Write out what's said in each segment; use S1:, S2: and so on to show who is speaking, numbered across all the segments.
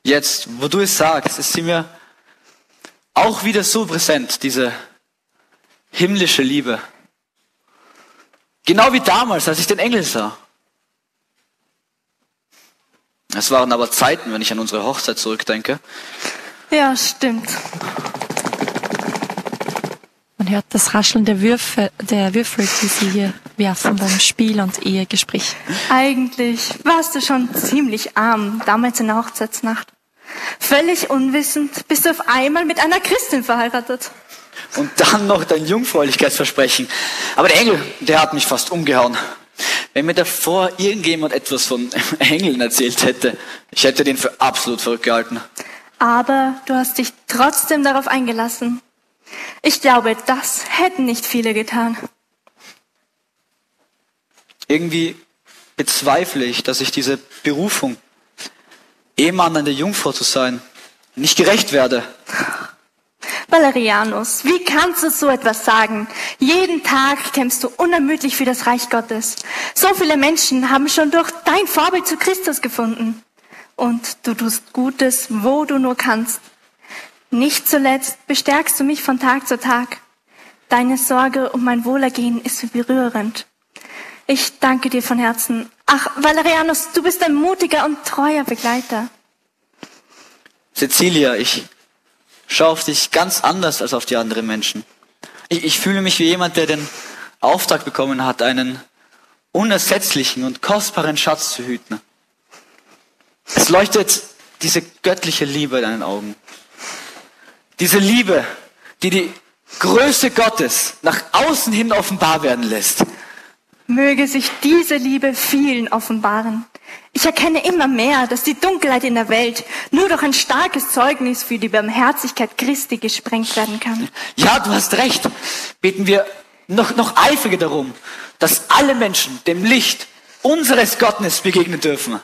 S1: jetzt, wo du es sagst, ist sie mir auch wieder so präsent, diese himmlische Liebe. Genau wie damals, als ich den Engel sah. Es waren aber Zeiten, wenn ich an unsere Hochzeit zurückdenke.
S2: Ja, stimmt.
S3: Man hört das Rascheln der Würfel, die sie hier werfen beim Spiel- und Ehegespräch.
S2: Eigentlich warst du schon ziemlich arm, damals in der Hochzeitsnacht. Völlig unwissend bist du auf einmal mit einer Christin verheiratet.
S1: Und dann noch dein Jungfräulichkeitsversprechen. Aber der Engel, der hat mich fast umgehauen. Wenn mir davor irgendjemand etwas von Engeln erzählt hätte, ich hätte den für absolut verrückt gehalten.
S2: Aber du hast dich trotzdem darauf eingelassen. Ich glaube, das hätten nicht viele getan.
S1: Irgendwie bezweifle ich, dass ich diese Berufung, Ehemann einer Jungfrau zu sein, nicht gerecht werde.
S2: Valerianus, wie kannst du so etwas sagen? Jeden Tag kämpfst du unermüdlich für das Reich Gottes. So viele Menschen haben schon durch dein Vorbild zu Christus gefunden. Und du tust Gutes, wo du nur kannst. Nicht zuletzt bestärkst du mich von Tag zu Tag. Deine Sorge um mein Wohlergehen ist berührend. Ich danke dir von Herzen. Ach, Valerianus, du bist ein mutiger und treuer Begleiter.
S1: Cecilia, ich schaue auf dich ganz anders als auf die anderen Menschen. Ich fühle mich wie jemand, der den Auftrag bekommen hat, einen unersetzlichen und kostbaren Schatz zu hüten. Es leuchtet diese göttliche Liebe in deinen Augen. Diese Liebe, die die Größe Gottes nach außen hin offenbar werden lässt.
S2: Möge sich diese Liebe vielen offenbaren. Ich erkenne immer mehr, dass die Dunkelheit in der Welt nur durch ein starkes Zeugnis für die Barmherzigkeit Christi gesprengt werden kann.
S1: Ja, du hast recht. Beten wir noch eifriger darum, dass alle Menschen dem Licht unseres Gottes begegnen dürfen.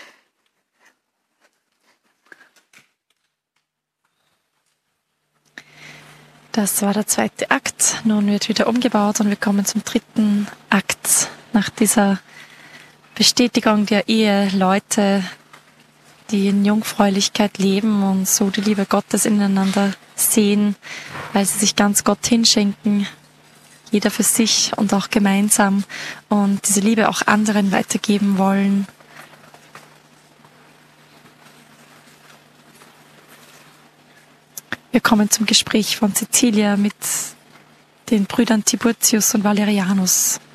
S3: Das war der zweite Akt. Nun wird wieder umgebaut und wir kommen zum dritten Akt. Nach dieser Bestätigung der Ehe, Leute, die in Jungfräulichkeit leben und so die Liebe Gottes ineinander sehen, weil sie sich ganz Gott hinschenken, jeder für sich und auch gemeinsam und diese Liebe auch anderen weitergeben wollen. Wir kommen zum Gespräch von Cecilia mit den Brüdern Tiburtius und Valerianus.